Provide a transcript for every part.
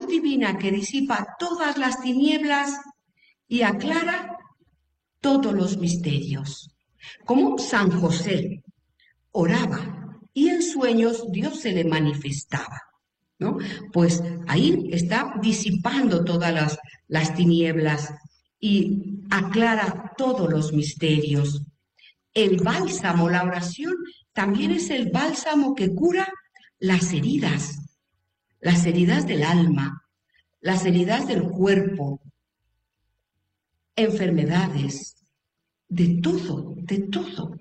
divina que disipa todas las tinieblas y aclara todos los misterios. Como San José oraba y en sueños Dios se le manifestaba, ¿no? Pues ahí está disipando todas las tinieblas y aclara todos los misterios. El bálsamo, la oración, también es el bálsamo que cura las heridas del alma, las heridas del cuerpo, enfermedades, de todo, de todo.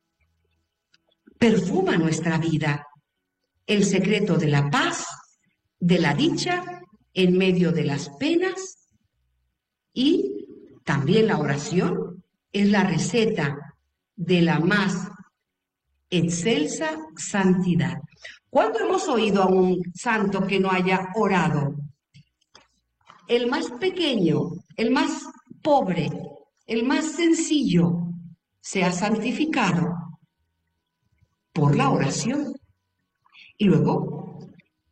Perfuma nuestra vida. El secreto de la paz, de la dicha, en medio de las penas, y también la oración es la receta de la más excelsa santidad. ¿Cuándo hemos oído a un santo que no haya orado? El más pequeño, el más pobre, el más sencillo, se ha santificado por la oración. Y luego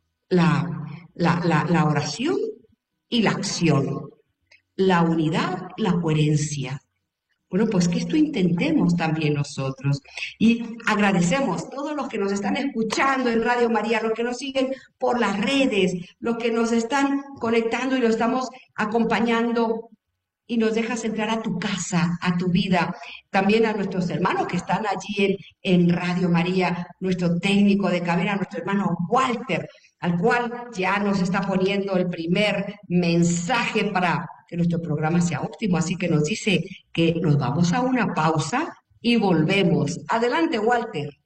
la oración y la acción, la unidad, la coherencia. Bueno, pues que esto intentemos también nosotros. Y agradecemos a todos los que nos están escuchando en Radio María, los que nos siguen por las redes, los que nos están conectando y lo estamos acompañando y nos dejas entrar a tu casa, a tu vida. También a nuestros hermanos que están allí en Radio María, nuestro técnico de cabina, nuestro hermano Walter, al cual ya nos está poniendo el primer mensaje para que nuestro programa sea óptimo. Así que nos dice que nos vamos a una pausa y volvemos. Adelante, Walter.